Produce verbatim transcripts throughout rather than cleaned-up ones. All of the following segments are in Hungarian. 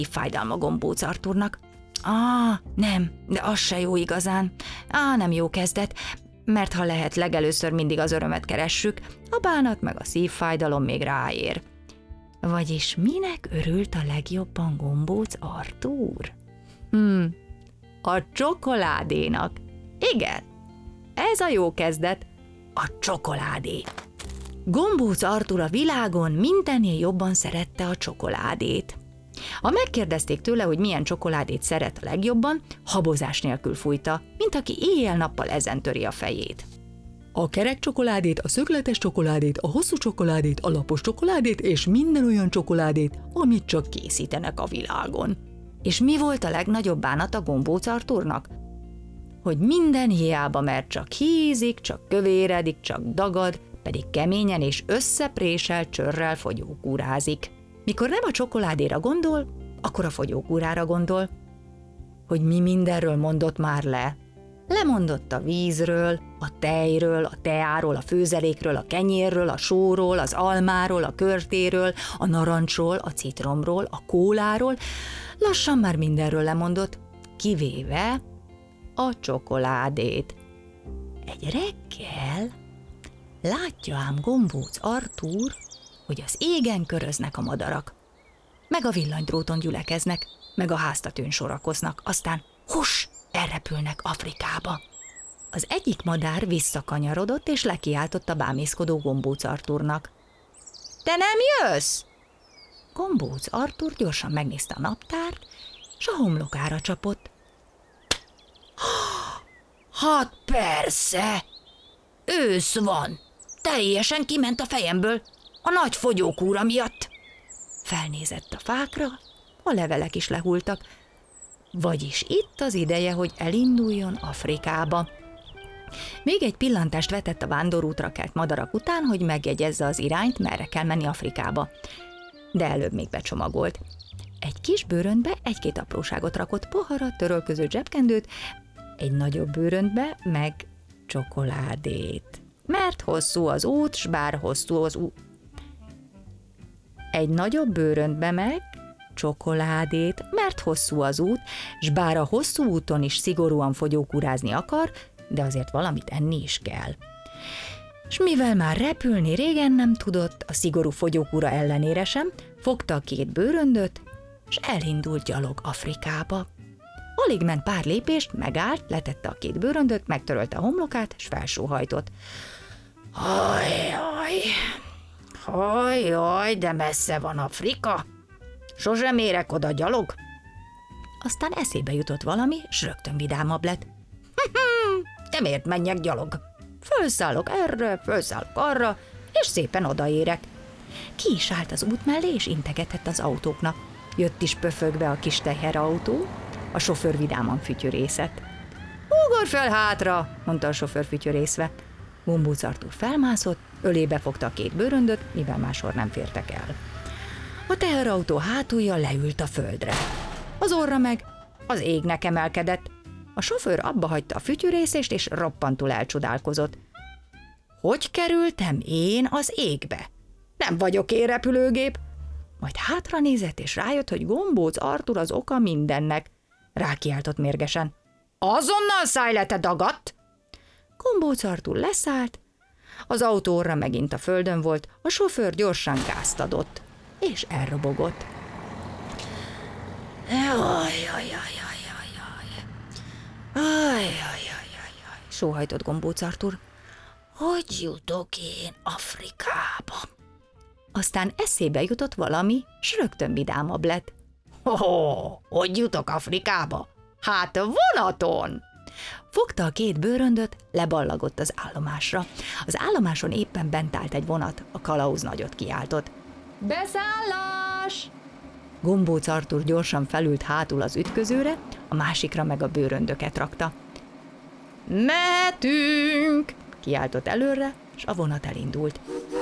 fájdalma Gombóc Artúrnak. Á, nem, de az se jó igazán. Á, nem jó kezdet, mert ha lehet, legelőször mindig az örömet keressük, a bánat meg a szívfájdalom még ráér. Vagyis minek örült a legjobban Gombóc Artúr? Hm, a csokoládénak. Igen, ez a jó kezdet, a csokoládé. Gombóc Artúr a világon mindennél jobban szerette a csokoládét. Ha megkérdezték tőle, hogy milyen csokoládét szeret a legjobban, habozás nélkül fújta, mint aki éjjel-nappal ezen töri a fejét. A kerek csokoládét, a szögletes csokoládét, a hosszú csokoládét, a lapos csokoládét és minden olyan csokoládét, amit csak készítenek a világon. És mi volt a legnagyobb bánata Gombóc Artúrnak? Hogy minden hiába, mert csak hízik, csak kövéredik, csak dagad, pedig keményen és összepréselt csörrel fogyókúrázik. Mikor nem a csokoládéra gondol, akkor a fogyókúrára gondol. Hogy mi mindenről mondott már le. Lemondott a vízről, a tejről, a teáról, a főzelékről, a kenyérről, a sóról, az almáról, a körtéről, a narancsról, a citromról, a kóláról, lassan már mindenről lemondott, kivéve a csokoládét. Egy reggel látja ám Gombóc Artúr, hogy az égen köröznek a madarak, meg a villanydróton gyülekeznek, meg a háztatőn sorakoznak, aztán hus, elrepülnek Afrikába. Az egyik madár visszakanyarodott, és lekiáltott a bámészkodó Gombóc Artúrnak. Te nem jössz? Gombóc Artúr gyorsan megnézte a naptárt, s a homlokára csapott. Hát persze! Ősz van! Teljesen kiment a fejemből, a nagy fogyókúra miatt. Felnézett a fákra, a levelek is lehultak, vagyis itt az ideje, hogy elinduljon Afrikába. Még egy pillantást vetett a vándorútra kelt madarak után, hogy megjegyezze az irányt, merre kell menni Afrikába. De előbb még becsomagolt. Egy kis bőröntbe egy-két apróságot rakott, poharat, törölköző zsebkendőt, egy nagyobb bőröntbe meg csokoládét. Mert hosszú az út, s bár hosszú az út. Egy nagyobb bőröntbe meg csokoládét, mert hosszú az út, s bár a hosszú úton is szigorúan fogyókúrázni akar, de azért valamit enni is kell. S mivel már repülni régen nem tudott, a szigorú fogyókúra ellenére sem, fogta a két bőröndöt, s elindult gyalog Afrikába. Alig ment pár lépést, megállt, letette a két bőröndöt, megtörölte a homlokát, s felsóhajtott. Hajjaj, hajjaj, de messze van Afrika. Sosem érek oda gyalog. Aztán eszébe jutott valami, s rögtön vidámabb lett. De miért menjek gyalog? Fölszállok erre, fölszállok arra, és szépen odaérek. Ki is állt az út mellé, és integetett az autóknak. Jött is pöfögve a kis teherautó, a sofőr vidáman fütyörészett. Ugorj fel hátra, mondta a sofőr fütyörészve. Gombóc Artúr felmászott, ölébe fogta a két bőröndöt, mivel máshol nem fértek el. A teherautó hátulja leült a földre. Az orra meg az égnek emelkedett. A sofőr abba hagyta a fütyörészést, és roppantul elcsodálkozott. Hogy kerültem én az égbe? Nem vagyok én repülőgép. Majd hátra nézett, és rájött, hogy Gombóc Artúr az oka mindennek. Rákiáltott mérgesen. Azonnal szállj le, te dagadt! Gombóc Artúr leszállt, az autó orra megint a földön volt, a sofőr gyorsan gázt adott, és elrobogott. Jaj, jaj, jaj, jaj, jaj, jaj. Jaj, jaj, jaj, jaj, jaj, sóhajtott Gombóc Artúr. Hogy jutok én Afrikába? Aztán eszébe jutott valami, s rögtön vidámabb lett. Ho, hogy jutok Afrikába? Hát vonaton! Fogta a két bőröndöt, leballagott az állomásra. Az állomáson éppen bent állt egy vonat, a kalauz nagyot kiáltott. Beszállás! Gombóc Artúr gyorsan felült hátul az ütközőre, a másikra meg a bőröndöket rakta. Mehetünk! Kiáltott előre, s a vonat elindult.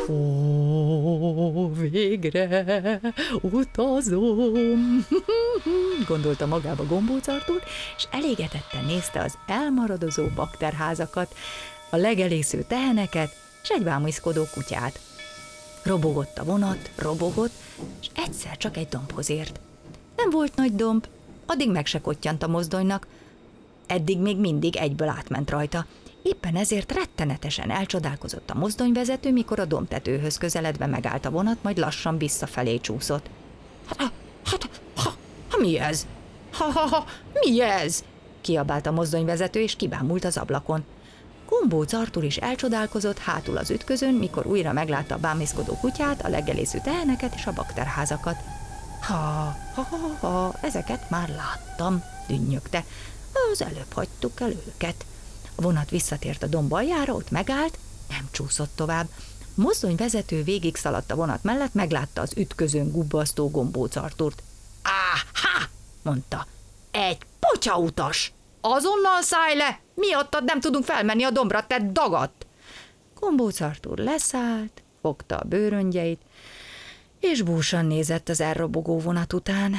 Ó, végre utazom, gondolta magába Gombóc Artúr, és elégedetten nézte az elmaradozó bakterházakat, a legelésző teheneket, és egy bámészkodó kutyát. Robogott a vonat, robogott, és egyszer csak egy dombhoz ért. Nem volt nagy domb, addig meg se kottyant a mozdonynak, eddig még mindig egyből átment rajta. Éppen ezért rettenetesen elcsodálkozott a mozdonyvezető, mikor a dombtetőhöz közeledve megállt a vonat, majd lassan visszafelé csúszott. Hát, hát, ha, ha, mi ez? Ha, ha, ha, mi ez? Kiabált a mozdonyvezető, és kibámult az ablakon. Gombóc Artúr is elcsodálkozott hátul az ütközön, mikor újra meglátta a bámészkodó kutyát, a leggelészű teheneket és a bakterházakat. Ha, ha, ha, ha, ezeket már láttam, dünnyögte. Az előbb hagytuk el őket. A vonat visszatért a domb aljára, ott megállt, nem csúszott tovább. A mozdonyvezető végig szaladt a vonat mellett, meglátta az ütközön gubbasztó Gombóc Artúrt. Áhá, mondta, egy potyautas! Azonnal szállj le! Miattad nem tudunk felmenni a dombra, te dagadt! Gombóc Artúr leszállt, fogta a bőröngyeit, és búsan nézett az elrobogó vonat után.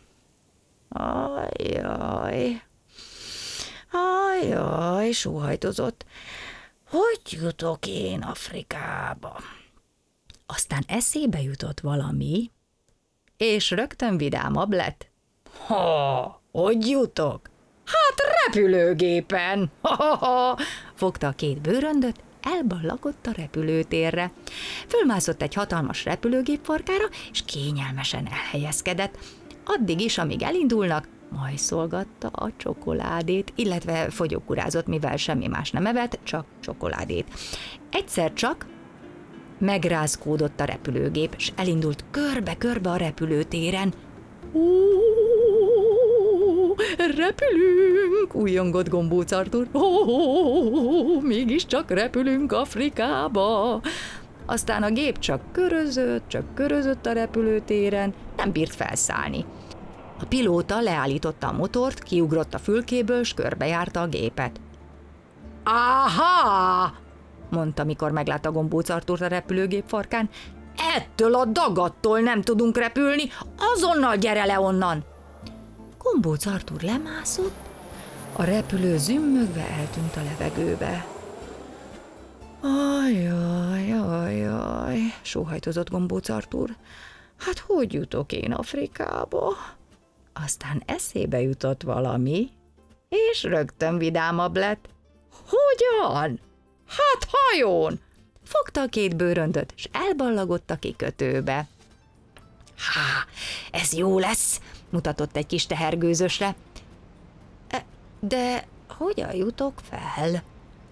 Ajjaj, ajjaj, sóhajtozott. Hogy jutok én Afrikába? Aztán eszébe jutott valami, és rögtön vidámabb lett. Ha, hogy jutok? Hát repülőgépen! Ha-ha-ha! Fogta a két bőröndöt, elballagott a repülőtérre. Fölmászott egy hatalmas repülőgép farkára, és kényelmesen elhelyezkedett. Addig is, amíg elindulnak, majszolgatta a csokoládét, illetve fogyókurázott, mivel semmi más nem evett, csak csokoládét. Egyszer csak megrázkódott a repülőgép, és elindult körbe-körbe a repülőtéren. Repülünk, újjongott Gombóc Artúr. Ó, mégiscsak repülünk Afrikába. Aztán a gép csak körözött, csak körözött a repülőtéren, nem bírt felszállni. A pilóta leállította a motort, kiugrott a fülkéből, s körbejárta a gépet. Áhá! mondta, mikor meglátta Gombóc Artúrt a repülőgép farkán. Ettől a dagattól nem tudunk repülni, azonnal gyere le onnan! Gombóc Artúr lemászott, a repülő zümmögve eltűnt a levegőbe. Ajjaj, ajjaj, sóhajtozott Gombóc Artúr. Hát hogy jutok én Afrikába? Aztán eszébe jutott valami, és rögtön vidámabb lett. Hogyan? Hát hajón! Fogta a két bőröndöt, és elballagott a kikötőbe. Há, ez jó lesz, mutatott egy kis tehergőzösre. De hogyan jutok fel?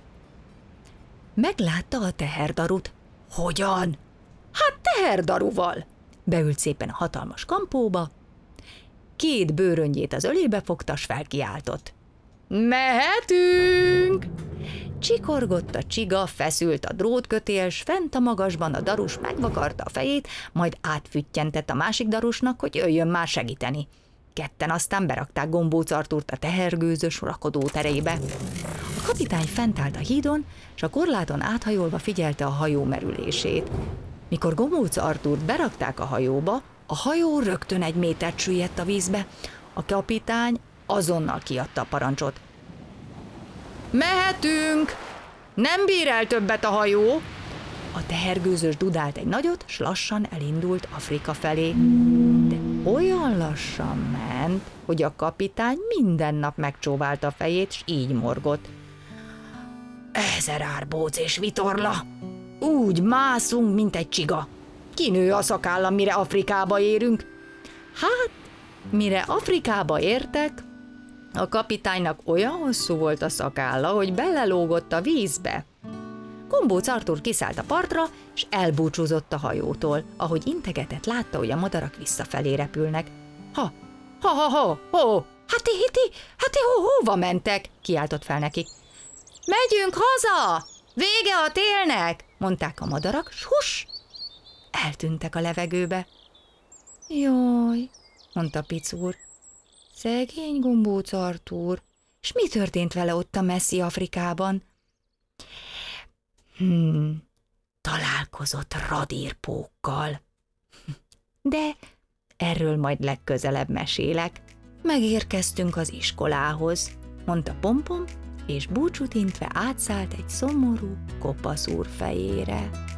Meglátta a teherdarut. Hogyan? Hát teherdaruval. Beült szépen a hatalmas kampóba, két bőröngyét az ölébe fogta, s felkiáltott. Mehetünk! Csikorgott a csiga, feszült a drótkötél, s fent a magasban a darus megvakarta a fejét, majd átfüttyentett a másik darusnak, hogy jöjjön már segíteni. Ketten aztán berakták Gombóc Artúrt a tehergőzös rakodó terébe. A kapitány fent állt a hídon, s a korláton áthajolva figyelte a hajó merülését. Mikor Gombóc Artúrt berakták a hajóba, a hajó rögtön egy métert süllyedt a vízbe. A kapitány azonnal kiadta a parancsot. Mehetünk! Nem bír el többet a hajó! A tehergőzös dudált egy nagyot, s lassan elindult Afrika felé. De olyan lassan ment, hogy a kapitány minden nap megcsóválta a fejét, s így morgott. Ezer árbóc és vitorla! Úgy mászunk, mint egy csiga. Kinő a szakállam, mire Afrikába érünk. Hát, mire Afrikába értek, a kapitánynak olyan hosszú volt a szakálla, hogy belelógott a vízbe. Gombóc Artúr kiszállt a partra, és elbúcsúzott a hajótól. Ahogy integetett, látta, hogy a madarak visszafelé repülnek. Ha, ha, ha, ha, ho, hát ti, ti, hát ti ho, hova mentek? Kiáltott fel nekik. Megyünk haza! Vége a télnek! Mondták a madarak, s hus! Eltűntek a levegőbe. Jaj, mondta Picúr. Szegény Gombóc Artúr, és mi történt vele ott a messzi Afrikában? Hmm, találkozott radírpókkal. De erről majd legközelebb mesélek. Megérkeztünk az iskolához, mondta Pompom, és búcsút intve átszállt egy szomorú kopasz úr fejére.